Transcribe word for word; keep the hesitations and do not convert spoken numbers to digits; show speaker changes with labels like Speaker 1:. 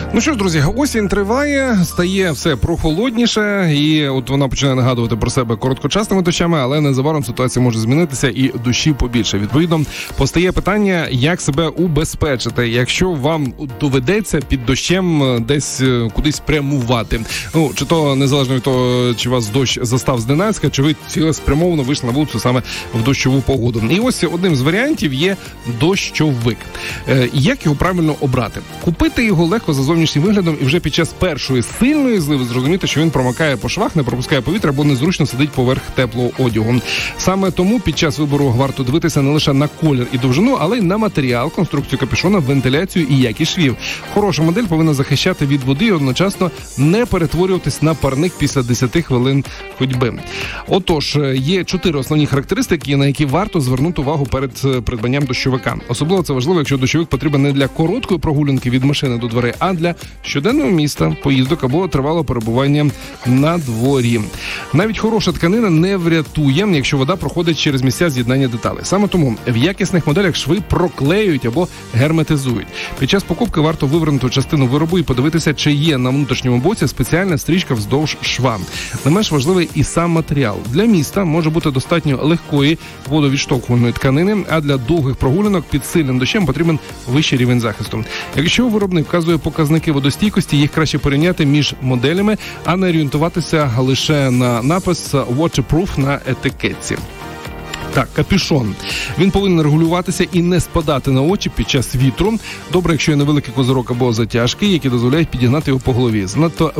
Speaker 1: Ну що ж, друзі, осінь триває, стає все прохолодніше, і от вона починає нагадувати про себе короткочасними дощами, але незабаром ситуація може змінитися і дощів побільше. Відповідно, постає питання, як себе убезпечити, якщо вам доведеться під дощем десь кудись прямувати. Ну, чи то незалежно від того, чи вас дощ застав зненацька, чи ви цілеспрямовано вийшли на вулицю саме в дощову погоду. І ось одним з варіантів є дощовик. Е, як його правильно обрати? Купити його легко за зовнішнім виглядом і вже під час першої сильної зливи зрозуміти, що він промокає по швах, не пропускає повітря або незручно сидить поверх теплого одягу. Саме тому під час вибору варто дивитися не лише на колір і довжину, але й на матеріал, конструкцію капюшона, вентиляцію і якість швів. Хороша модель повинна захищати від води і одночасно не перетворюватись на парник після десяти хвилин ходьби. Отож, є чотири основні характеристики, на які варто звернути увагу перед придбанням дощовика. Особливо це важливо, якщо дощовик потрібен не для короткої прогулянки від машини до дверей, а для щоденного міста, поїздок або тривалого перебування на дворі. Навіть хороша тканина не врятує, якщо вода проходить через місця з'єднання деталей. Саме тому в якісних моделях шви проклеюють або герметизують. Під час покупки варто вивернути частину виробу і подивитися, чи є на внутрішньому боці спеціальна стрічка вздовж шва. Не менш важливий і сам матеріал. Для міста може бути достатньо легкої водовідштовхувальної тканини, а для довгих прогулянок під сильним дощем потрібен вищий рівень захисту. Якщо виробник вказує показники водостійкості, їх краще порівняти між моделями, а не орієнтуватися лише на напис «Waterproof» на етикетці. Так, капюшон. Він повинен регулюватися і не спадати на очі під час вітру. Добре, якщо є невеликий козирок або затяжки, які дозволяють підігнати його по голові. Занадто